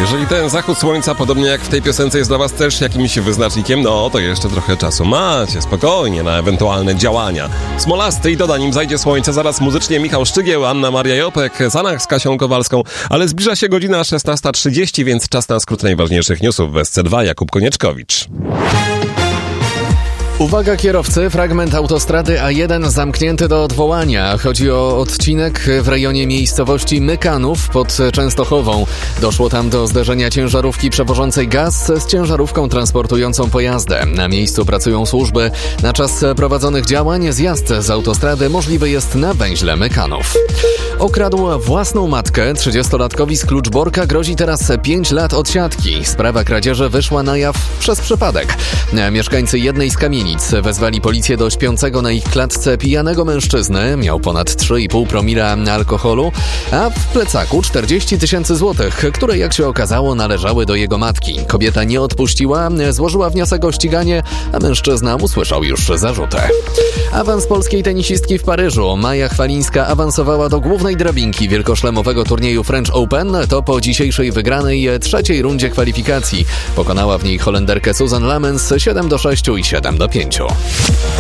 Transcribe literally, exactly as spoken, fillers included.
Jeżeli ten zachód słońca, podobnie jak w tej piosence, jest dla was też jakimś wyznacznikiem, no to jeszcze trochę czasu macie, spokojnie, na ewentualne działania. Smolasty i doda, nim zajdzie słońce, zaraz muzycznie Michał Szczygieł, Anna Maria Jopek, Zanach z Kasią Kowalską, ale zbliża się godzina szesnasta trzydzieści, więc czas na skrót najważniejszych newsów w S C dwa. Jakub Konieczkowicz. Uwaga kierowcy, fragment autostrady A jeden zamknięty do odwołania. Chodzi o odcinek w rejonie miejscowości Mykanów pod Częstochową. Doszło tam do zderzenia ciężarówki przewożącej gaz z ciężarówką transportującą pojazdy. Na miejscu pracują służby. Na czas prowadzonych działań zjazd z autostrady możliwy jest na węźle Mykanów. Okradł własną matkę. trzydziestolatkowi z Kluczborka grozi teraz pięć lat odsiadki. Sprawa kradzieży wyszła na jaw przez przypadek. Mieszkańcy jednej z kamienic wezwali policję do śpiącego na ich klatce pijanego mężczyzny. Miał ponad trzy i pół promila alkoholu, a w plecaku czterdzieści tysięcy złotych, które jak się okazało należały do jego matki. Kobieta nie odpuściła, złożyła wniosek o ściganie, a mężczyzna usłyszał już zarzuty. Awans polskiej tenisistki w Paryżu. Maja Chwalińska awansowała do głównej drabinki wielkoszlemowego turnieju French Open. To po dzisiejszej wygranej trzeciej rundzie kwalifikacji. Pokonała w niej Holenderkę Susan Lamens siedem do sześciu i siedem do pięciu.